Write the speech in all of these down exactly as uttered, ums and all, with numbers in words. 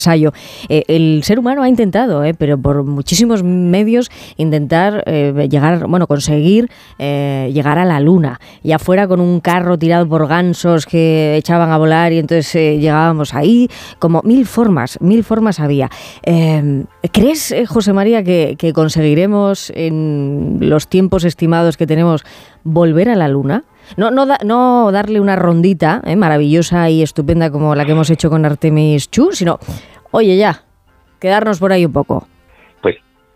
ensayo. Eh, el ser humano ha intentado, eh, pero por muchísimos medios, intentar eh, llegar, bueno, conseguir eh, llegar a la Luna. Ya fuera con un carro tirado por gansos que echaban a volar y entonces eh, llegábamos ahí. Como mil formas, mil formas había. Eh, ¿Crees, eh, José María, que, que conseguiremos en los tiempos estimados que tenemos volver a la Luna? No, no, da, no darle una rondita eh, maravillosa y estupenda como la que hemos hecho con Artemis two, sino, oye, ya, quedarnos por ahí un poco. Pues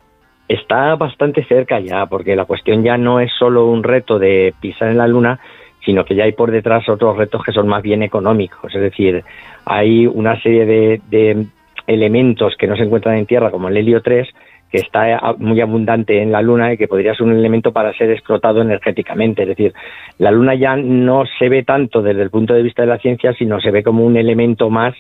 está bastante cerca ya, porque la cuestión ya no es solo un reto de pisar en la Luna, sino que ya hay por detrás otros retos que son más bien económicos. Es decir, hay una serie de, de elementos que no se encuentran en Tierra, como el helio tres, que está muy abundante en la Luna y que podría ser un elemento para ser explotado energéticamente. Es decir, la Luna ya no se ve tanto desde el punto de vista de la ciencia, sino se ve como un elemento más,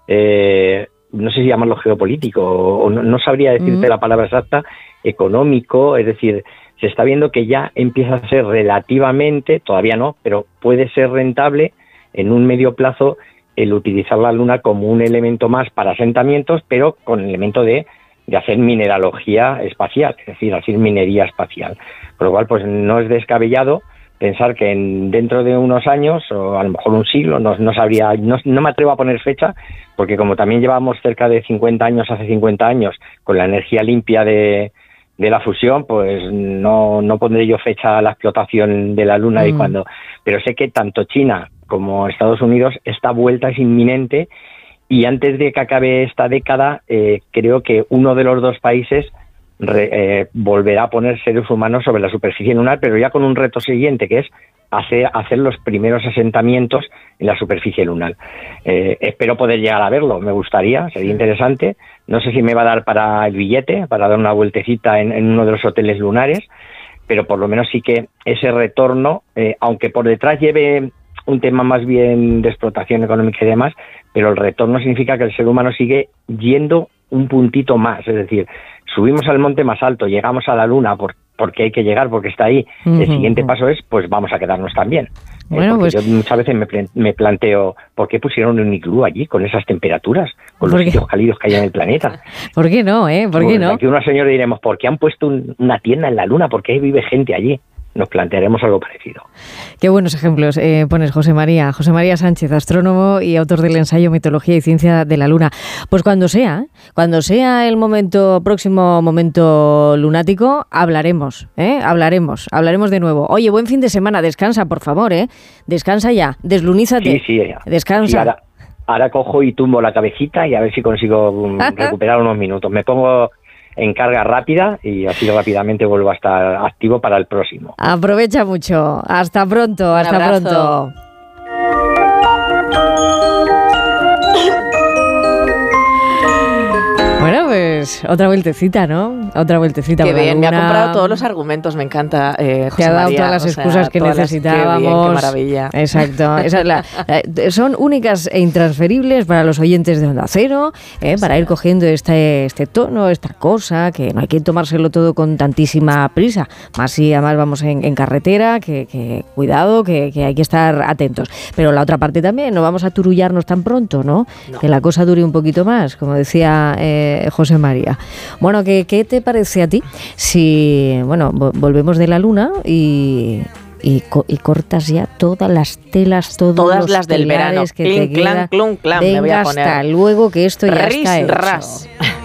eh, no sé si llamarlo geopolítico, o no, no sabría decirte mm. la palabra exacta, económico. Es decir, se está viendo que ya empieza a ser relativamente, todavía no, pero puede ser rentable en un medio plazo el utilizar la Luna como un elemento más para asentamientos, pero con el elemento de de hacer mineralogía espacial, es decir, hacer minería espacial. Por lo cual, pues no es descabellado pensar que en, dentro de unos años, o a lo mejor un siglo, no, no sabría, no, no me atrevo a poner fecha, porque como también llevamos cerca de cincuenta años, hace cincuenta años, con la energía limpia de, de la fusión, pues no, no pondré yo fecha a la explotación de la Luna mm. y cuando, pero sé que tanto China como Estados Unidos, esta vuelta es inminente. Y antes de que acabe esta década, eh, creo que uno de los dos países re, eh, volverá a poner seres humanos sobre la superficie lunar, pero ya con un reto siguiente, que es hacer, hacer los primeros asentamientos en la superficie lunar. Eh, espero poder llegar a verlo, me gustaría, sería interesante. No sé si me va a dar para el billete, para dar una vueltecita en, en uno de los hoteles lunares, pero por lo menos sí que ese retorno, eh, aunque por detrás lleve un tema más bien de explotación económica y demás, pero el retorno significa que el ser humano sigue yendo un puntito más, es decir, subimos al monte más alto, llegamos a la Luna por, porque hay que llegar, porque está ahí, uh-huh. el siguiente paso es, pues vamos a quedarnos también. Bueno, eh, pues yo muchas veces me, me planteo, ¿por qué pusieron un iglú allí con esas temperaturas, con los sitios cálidos que hay en el planeta? ¿Por qué no, eh? ¿Por qué no? Aquí unos señores diremos, ¿por qué han puesto un, una tienda en la Luna? ¿Por qué vive gente allí? Nos plantearemos algo parecido. Qué buenos ejemplos eh, pones, José María. José María Sánchez, astrónomo y autor del ensayo Mitología y Ciencia de la Luna. Pues cuando sea, cuando sea el momento próximo momento lunático, hablaremos, ¿eh? Hablaremos, hablaremos de nuevo. Oye, buen fin de semana, descansa, por favor, ¿eh? Descansa ya, deslunízate. Sí, sí, ya. Descansa. Sí, ahora, ahora cojo y tumbo la cabecita y a ver si consigo um, recuperar unos minutos. Me pongo en carga rápida y así rápidamente vuelvo a estar activo para el próximo. Aprovecha mucho. Hasta pronto, Un hasta abrazo. pronto. Bueno, pues otra vueltecita, ¿no? Otra vueltecita. Qué bien, me ha comprado todos los argumentos, me encanta, eh, José Te ha dado María, todas las excusas sea, que necesitábamos. Las, qué bien, qué maravilla. Exacto. Esa es la, la, son únicas e intransferibles para los oyentes de Onda Cero, eh, para ir cogiendo este, este tono, esta cosa, que no hay que tomárselo todo con tantísima prisa. Más si además vamos en, en carretera, que, que cuidado, que, que hay que estar atentos. Pero la otra parte también, no vamos a turullarnos tan pronto, ¿no? no. Que la cosa dure un poquito más, como decía eh, José María. Bueno, ¿qué, ¿qué te parece a ti si, bueno, volvemos de la Luna y... Y, co- y cortas ya todas las telas, todos todas los las del verano, que clink, te quedan? clan, clun, clan, Venga, me voy a poner. Hasta luego, que esto ya Ris, está hecho. ras.